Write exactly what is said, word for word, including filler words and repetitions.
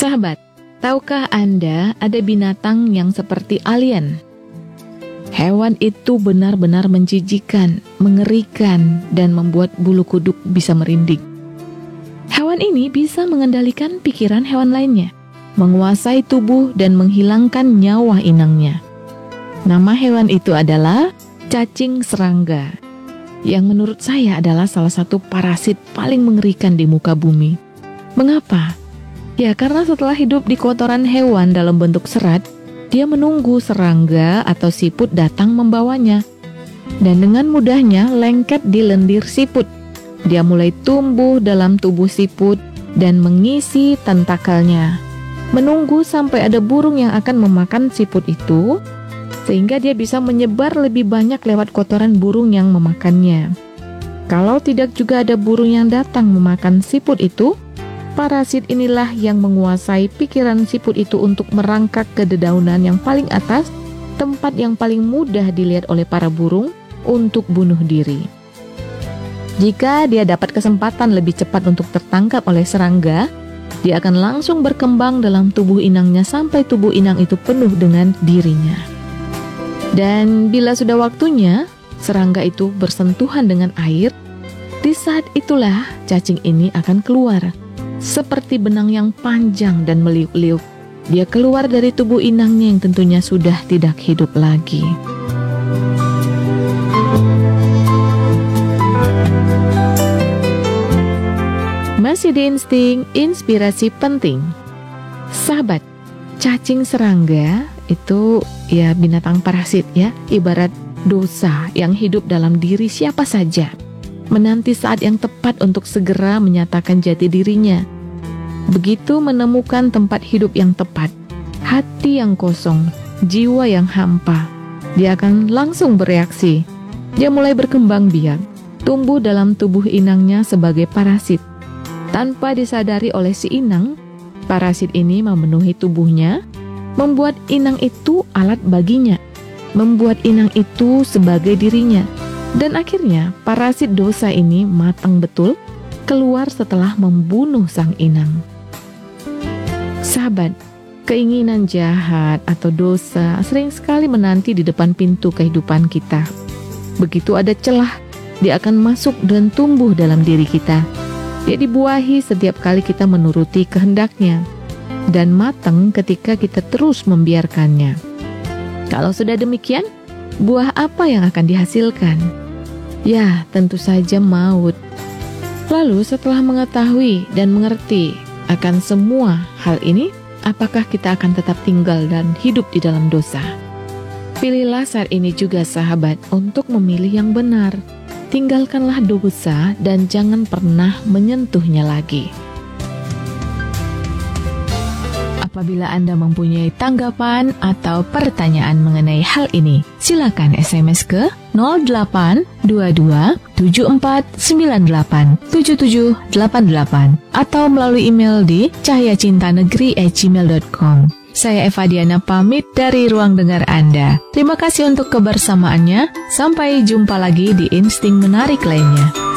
Sahabat, tahukah Anda ada binatang yang seperti alien? Hewan itu benar-benar menjijikan, mengerikan, dan membuat bulu kuduk bisa merinding. Hewan ini bisa mengendalikan pikiran hewan lainnya, menguasai tubuh dan menghilangkan nyawa inangnya. Nama hewan itu adalah cacing serangga, yang menurut saya adalah salah satu parasit paling mengerikan di muka bumi. Mengapa? Ya, karena setelah hidup di kotoran hewan dalam bentuk serat, dia menunggu serangga atau siput datang membawanya. Dan dengan mudahnya lengket di lendir siput. Dia mulai tumbuh dalam tubuh siput dan mengisi tentakelnya. Menunggu sampai ada burung yang akan memakan siput itu, sehingga dia bisa menyebar lebih banyak lewat kotoran burung yang memakannya. Kalau tidak juga ada burung yang datang memakan siput itu, parasit inilah yang menguasai pikiran siput itu untuk merangkak ke dedaunan yang paling atas, tempat yang paling mudah dilihat oleh para burung untuk bunuh diri. Jika dia dapat kesempatan lebih cepat untuk tertangkap oleh serangga, dia akan langsung berkembang dalam tubuh inangnya sampai tubuh inang itu penuh dengan dirinya. Dan bila sudah waktunya, serangga itu bersentuhan dengan air, di saat itulah cacing ini akan keluar. Seperti benang yang panjang dan meliuk-liuk, dia keluar dari tubuh inangnya yang tentunya sudah tidak hidup lagi. Masih di insting, inspirasi penting. Sahabat, cacing serangga itu ya binatang parasit ya, ibarat dosa yang hidup dalam diri siapa saja. Menanti saat yang tepat untuk segera menyatakan jati dirinya. Begitu menemukan tempat hidup yang tepat, hati yang kosong, jiwa yang hampa, dia akan langsung bereaksi. Dia mulai berkembang biak, tumbuh dalam tubuh inangnya sebagai parasit. Tanpa disadari oleh si inang, parasit ini memenuhi tubuhnya, membuat inang itu alat baginya, membuat inang itu sebagai dirinya. Dan akhirnya parasit dosa ini matang betul, keluar setelah membunuh sang inang. Sahabat, keinginan jahat atau dosa sering sekali menanti di depan pintu kehidupan kita. Begitu ada celah, dia akan masuk dan tumbuh dalam diri kita. Dia dibuahi setiap kali kita menuruti kehendaknya, dan matang ketika kita terus membiarkannya. Kalau sudah demikian, buah apa yang akan dihasilkan? Ya, tentu saja maut. Lalu setelah mengetahui dan mengerti akan semua hal ini, apakah kita akan tetap tinggal dan hidup di dalam dosa? Pilihlah saat ini juga sahabat untuk memilih yang benar. Tinggalkanlah dosa dan jangan pernah menyentuhnya lagi. Apabila Anda mempunyai tanggapan atau pertanyaan mengenai hal ini, silakan S M S ke nol delapan dua dua tujuh empat sembilan delapan tujuh tujuh delapan delapan atau melalui email di cahyacintanegeri at gmail dot com. Saya Eva Diana pamit dari ruang dengar Anda. Terima kasih untuk kebersamaannya. Sampai jumpa lagi di Insting Menarik lainnya.